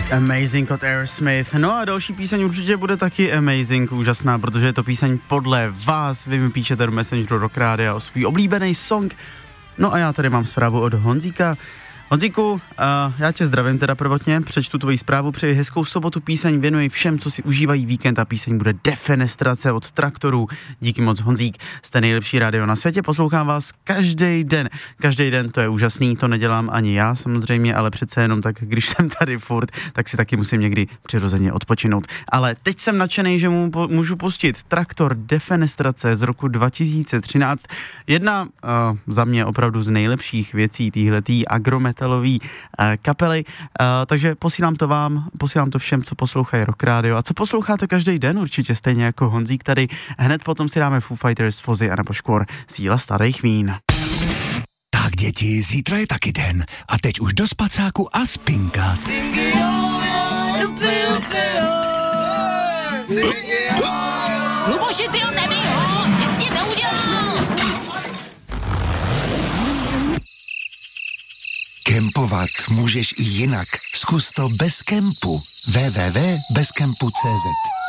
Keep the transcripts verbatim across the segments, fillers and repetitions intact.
Amazing od Aerosmith. No a další píseň určitě bude taky amazing, úžasná, protože je to píseň podle vás. Vy mi píšete do Messengeru Rock Rádia o svůj oblíbený song. No a já tady mám zprávu od Honzíka. Honzíku, uh, já tě zdravím teda prvotně, přečtu tvoji zprávu, přeji hezkou sobotu, píseň věnuji všem, co si užívají víkend a píseň bude Defenestrace od Traktorů. Díky moc, Honzík, jste nejlepší rádio na světě, poslouchám vás každý den. Každý den, to je úžasný, to nedělám ani já samozřejmě, ale přece jenom tak, když jsem tady furt, tak si taky musím někdy přirozeně odpočinout. Ale teď jsem nadšenej, že mu po, můžu pustit Traktor Defenestrace z roku dva tisíce třináct. Jedna uh, za mě opravdu z nejlepších věcí týhletý agromet metalový uh, kapely, uh, takže posílám to vám, posílám to všem, co poslouchají Rock Radio a co posloucháte každý den určitě, stejně jako Honzík tady. Hned potom si dáme Foo Fighters, Fozzy a nebo Škvor, Síla starých vín. Tak děti, zítra je taky den a teď už do spacáku a spinkat. Luboši, ty ho nebij ho, nic ti neudělal! Kempovat můžeš i jinak. Zkus to bez kempu. w w w tečka bez kempu tečka c z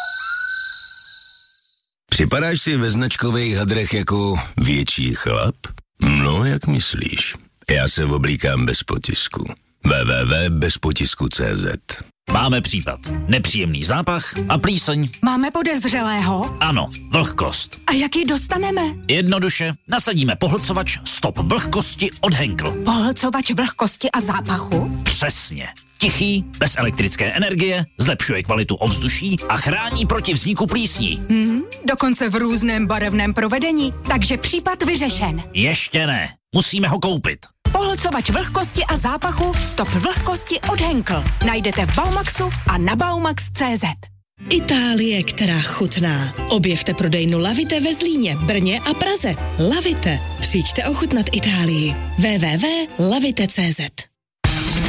Připadáš si ve značkových hadrech jako větší chlap? No, jak myslíš? Já se oblíkám bez potisku. w w w tečka bez potisku tečka c z. Máme případ. Nepříjemný zápach a plíseň. Máme podezřelého? Ano, vlhkost. A jak ji dostaneme? Jednoduše, nasadíme pohlcovač Stop vlhkosti od Henkel. Pohlcovač vlhkosti a zápachu? Přesně. Tichý, bez elektrické energie, zlepšuje kvalitu ovzduší a chrání proti vzniku plísní. Hmm, dokonce v různém barevném provedení, takže případ vyřešen. Ještě ne. Musíme ho koupit. Pohlcovač vlhkosti a zápachu Stop vlhkosti od Henkel. Najdete v Baumaxu a na baumax tečka cé zet. Itálie, která chutná. Objevte prodejnu Lavite ve Zlíně, Brně a Praze. Lavite. Přijďte ochutnat Itálii. w w w tečka lavite tečka cé zet.